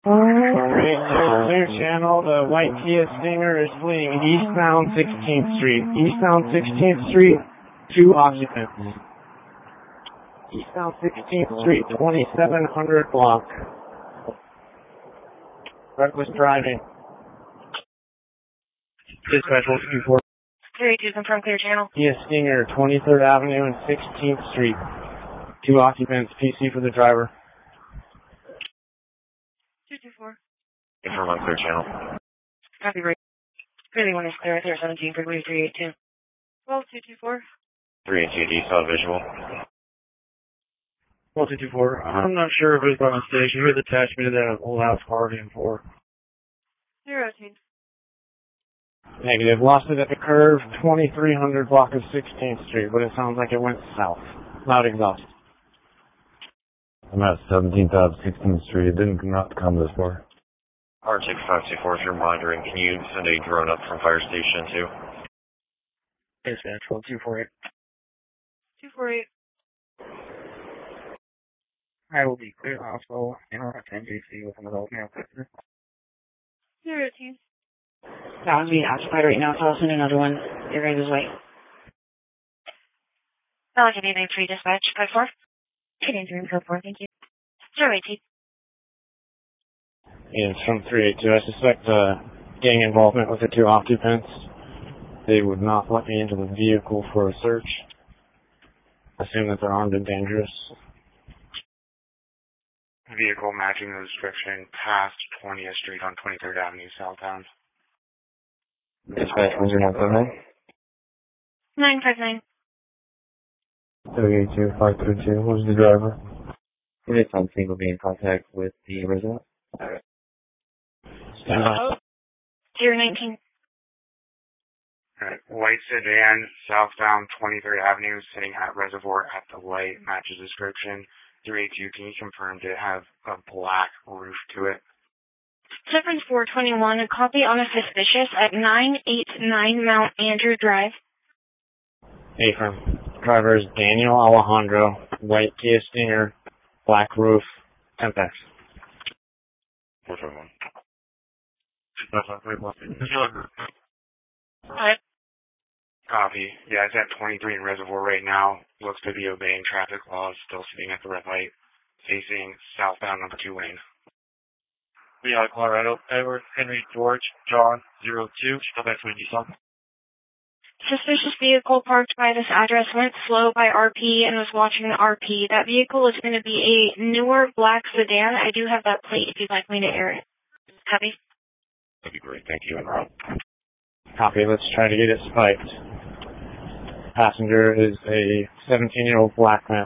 Clear channel, the white Kia Stinger is fleeing eastbound 16th Street. Eastbound 16th Street, 2 occupants. Eastbound 16th Street, 2700 block. Reckless driving. Dispatch 124. 382, confirm clear channel. Kia Stinger, 23rd Avenue and 16th Street. 2 occupants, PC for the driver. 224. Confirm on clear channel. Copy, right. 31 is clear, there 17, frequency 382. 12224. 382, do you still have visual? 124. I'm not sure if it was on station. Who attached me to that old house party in 4. 018. Negative. Lost it at the curve, 2300 block of 16th Street, but it sounds like it went south. Loud exhaust. I'm at 17th Ave, 16th Street. It didn't not come this far. R6524, if you're monitoring, can you send a drone up from fire station 2? Dispatch 248. 248. I will be clear also in our NGC with an adult male prisoner. 018. That one's being occupied right now, so I'll send another one. Your guys' way. Pelican 893, dispatch, 54. 893, code 4, thank you. 018. It's from 382. I suspect gang involvement with the 2 occupants. They would not let me into the vehicle for a search. Assume that they're armed and dangerous. Vehicle matching the description past 20th Street on 23rd Avenue southbound. Dispatch 10959. 959. 382, 532. Who's the driver? It is something will be in contact with the resident. Stand by. 019. Alright, white sedan, southbound 23rd Avenue, sitting at reservoir at the light, matches description. 382, can you confirm to have a black roof to it? 7421, a copy on a suspicious at 989 Mount Andrew Drive. Affirm. Driver is Daniel Alejandro, white Kia Stinger, black roof, Tempex. 421. Alright. Copy. Yeah, it's at 23 in reservoir right now. Looks to be obeying traffic laws, still sitting at the red light, facing southbound number 2 lane. Lehigh, Colorado, Edward, Henry, George, John, 02, still back to Nissan. Suspicious vehicle parked by this address went slow by RP and was watching the RP. That vehicle is going to be a newer black sedan. I do have that plate if you'd like me to air it. Copy? That'd be great, thank you. Copy, let's try to get it spiked. Passenger is a 17-year-old black male.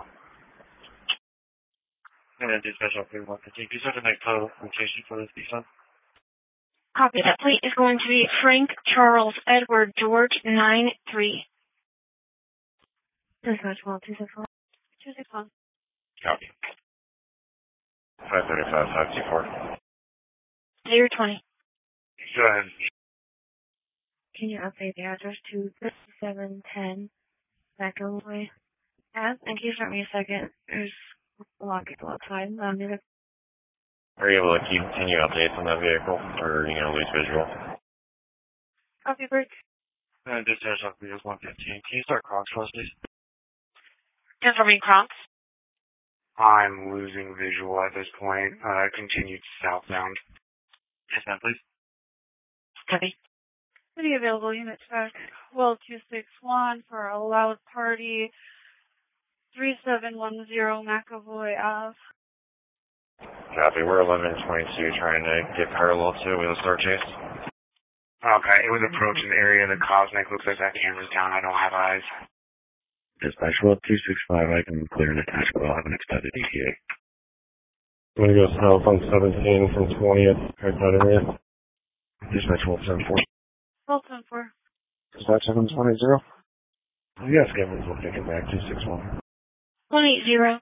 And then dispatch up 3115. Can you send a night code location for this Nissan? Copy. That plate is going to be Frank Charles Edward George 93. Dispatch 264. 261. Copy. 535, 524. 020. Go ahead. Can you update the address to 5710 McElroy Ave? And can you start me a second? There's a lot of people outside. Are you able to continue updates on that vehicle, or are you going to lose visual? Copy, Bert. And dispatch up 115. Can you start Crocs for us, please? Confirming Crocs. I'm losing visual at this point. Continued southbound. Yes, ma'am, please. Copy. City available units back. Well, 261 for a loud party. 3710 McAvoy Ave. Copy, we're 1122 trying to get parallel to Wheel Star Chase. Okay, it was approaching the area of the Cosmic. Looks like that camera's down. I don't have eyes. Dispatch well 265, I can clear an attached, but I'll have an extended ETA. I'm going to go south on 17 from 20th, right that area. Dispatch 1274. 1274. Dispatch 720. Yes, Gavin's will take it back 261. 180.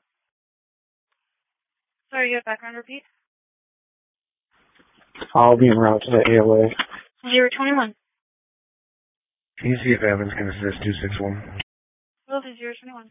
Sorry, you have background repeat? I'll be en route to the AOA. 021. Can you see if Evans can assist 261? Will do 021.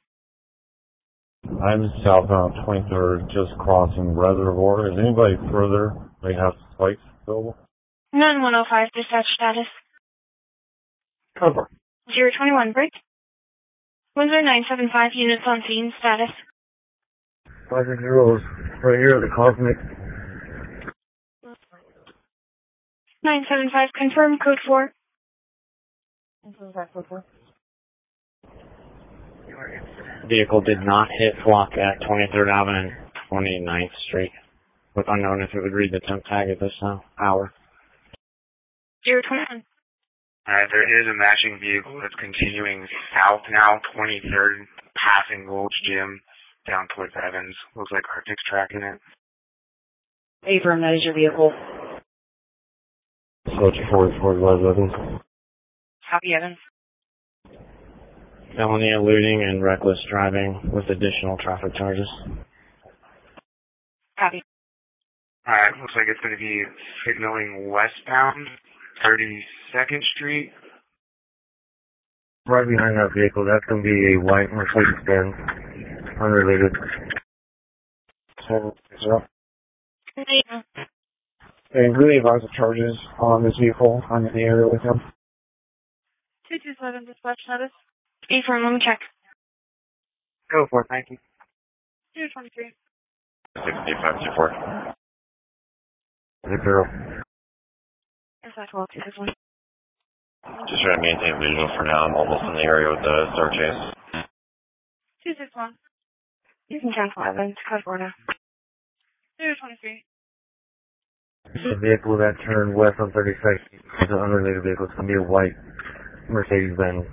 I'm southbound 23rd, just crossing Reservoir. Is anybody further Lighthouse White available? 9105 dispatch status. Code 4. 021 break. Windsor 975 units on scene status. 560 is right here at the Cosmic. 975 confirm code 4. Vehicle did not hit flock at 23rd Avenue and 29th Street. With unknown if it would read the temp tag at this hour. 021. There is a matching vehicle that's continuing south now, 23rd, passing Gold's Gym down towards Evans. Looks like Arctic's tracking it. Affirm, that is your vehicle. Soldier 44 West Evans. Copy, Evans. Felony eluding and reckless driving with additional traffic charges. Copy. Alright, looks like it's going to be signaling westbound, 32nd Street. Right behind that vehicle, that's going to be a white Mercedes-Benz. Unrelated. 760. And really advise of charges on this vehicle. I'm in the area with him. 227 dispatch status. Affirm, let me check. Go for it, thank you. 223. 6524. 60. Dispatch 12, 261. Just trying to maintain visual for now. I'm almost in the area with the Star Chase. 261. You can cancel Evans, code 4 now. 223. The vehicle that turned west on 32nd is an unrelated vehicle. It's going to be a white Mercedes-Benz.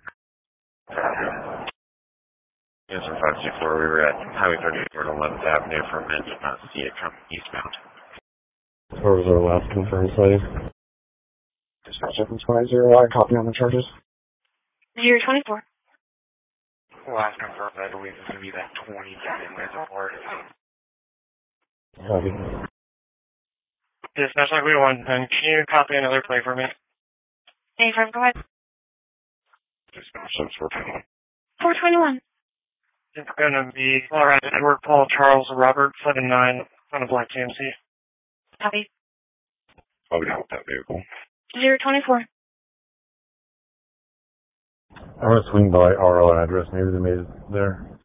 Yes, sir, 524. We were at Highway 34 on 11th Avenue for a minute. Did not see it come eastbound. Where was our last confirmed sighting? Dispatch 720, I copy on the charges. 024. Last confirmed, I believe, is going to be that 27 reservoir. Copy. Dispatch like we want, and can you copy another play for me? Affirm, go ahead. Dispatch 724. 421. It's gonna be Colorado Edward Paul Charles Robert 79 on a black GMC. Copy. I'll be out with that vehicle. 024. I'm going to swing by RO address. Maybe they made it there.